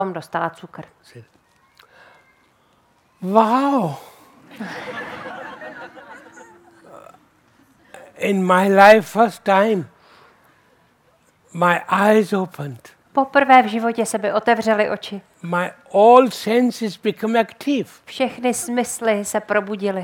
dostala cukr. Wow! In my life, first time, my eyes opened. Poprvé v životě se by otevřely oči. My all senses become active. Všechny smysly se probudily.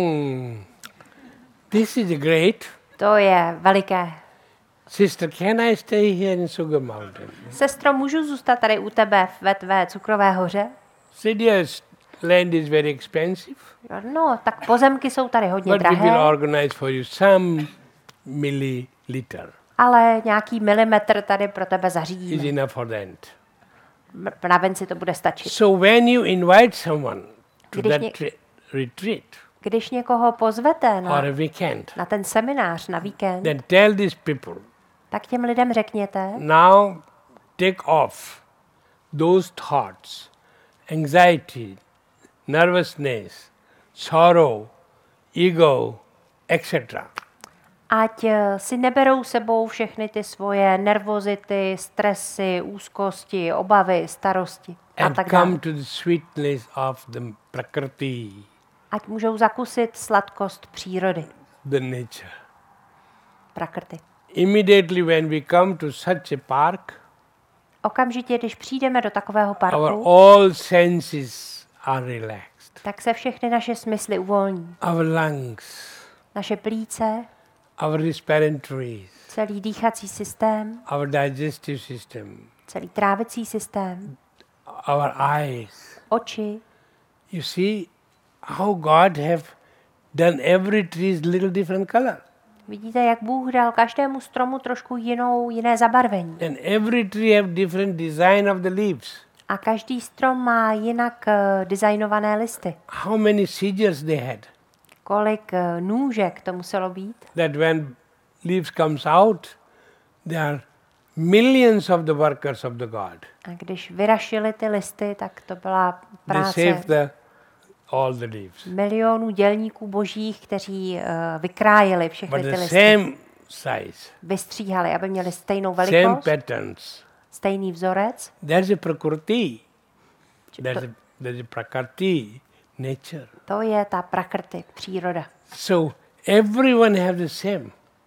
This is great. To je veliké. Sister, can I stay here in Sugar Mountain? Sestro, můžu zůstat tady u tebe ve tvé cukrové hoře? Syria's land is very expensive. No, tak pozemky jsou tady hodně But we will drahé, organize for you some milliliter. ale nějaký milimetr tady pro tebe Is zařídíme. enough for that. Na ven si to bude stačit. So when you invite someone to Když that ně- retreat Když někoho pozvete or na a weekend, ten seminář na víkend, then tell these people, tak těm lidem řekněte, now take off those thoughts, anxiety, nervousness, sorrow, ego, etc. ať si neberou sebou všechny ty svoje nervozity, stresy, úzkosti, obavy, starosti a And tak come dále. to the sweetness of the prakriti, Ať můžou zakusit sladkost přírody, the nature. prakrty. Immediately when we come to such a park, Okamžitě, když přijdeme do takového our parku, all senses are relaxed. tak se všechny naše smysly uvolní. Our lungs, Naše plíce, our respiratory, celý dýchací systém, our digestive system, celý trávicí systém, our eyes. oči. You see how God have done every tree is little different color. Vidíte, jak Bůh dal každému stromu trošku jiné zabarvení. And every tree have different design of the leaves. A každý strom má jinak designované listy. How many seizures they had. Kolik nůžek to muselo být, That when leaves comes out, there are millions of the workers of the God. a když vyrašili ty listy, tak to byla They práce save all the leaves. milionů dělníků božích, kteří vykrájeli všechny But ty the listy. same size, Vystříhali, aby měli stejnou same velikost, patterns. stejný vzorec. There's a prakriti. There's a prakriti, nature. To je ta prakrty, příroda. So everyone have the same,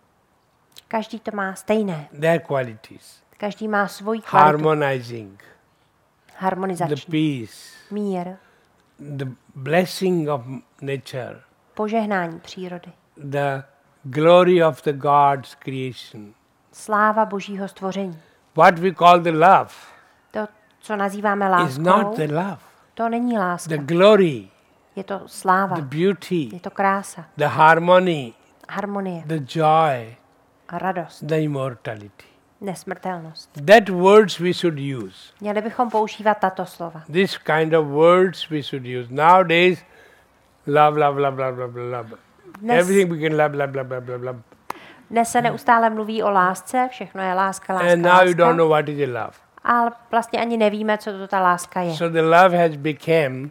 Každý to má stejné. their qualities. Každý má svoji kvalitu. Harmonizing, the Harmonizační. peace, Mír, the blessing of nature, požehnání přírody. the glory of the God's creation. Sláva božího stvoření. What we call the love To, co nazýváme is láskou, not the love. to není láska. The glory, Je to sláva, the beauty, je to krása, the harmony, harmonie the joy, a radost, the immortality. nesmrtelnost. That words we should use. Měli bychom používat tato slova. This kind of words we should use. Nowadays, love, love, love, love, love, love. Dnes, Everything we can love, love, love, love, love, love. dnes se neustále mluví o lásce, všechno je láska, láska, And now you láska, don't know what is a love. ale vlastně ani nevíme, co to ta láska je. So the love has become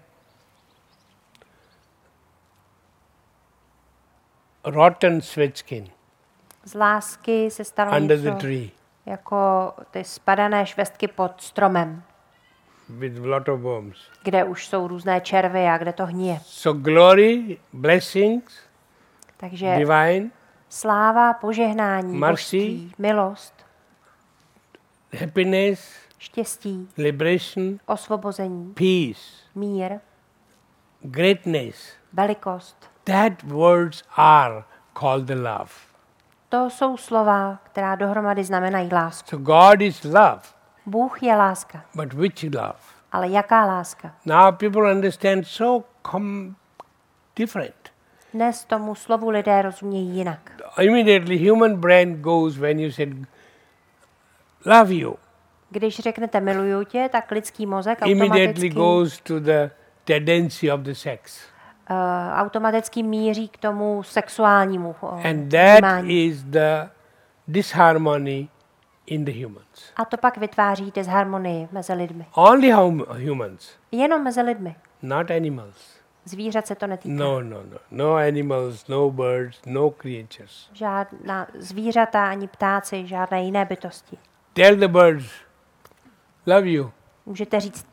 rotten sweatskin Z lásky se stalo under the něco tree jako ty spadané švestky pod stromem, with lot of worms. kde už jsou různé červy a kde to hníje. So glory, blessings, Takže divine, sláva, požehnání, Mercy. božství, milost, happiness, štěstí, liberation, osvobození, peace, mír, greatness. velikost. That words are called the love. To jsou slova, která dohromady znamenají lásku. So God is love, Bůh je láska, but which love? ale jaká láska? Now people understand so different. Dnes tomu slovu lidé rozumějí jinak. Immediately human brain goes when you said love you. Když řeknete miluju tě, tak lidský mozek Immediately goes to the tendency of the sex. automaticky míří k tomu sexuálnímu And that vnímání. is the disharmony in the humans. A to pak vytváří disharmonii mezi lidmi. Only humans, Jenom mezi lidmi. not animals. Zvířat se to netýká. No, no, no. No animals, no birds, no creatures. Žádná zvířata, ani ptáci, žádné jiné bytosti. Tell the birds, love you. Můžete říct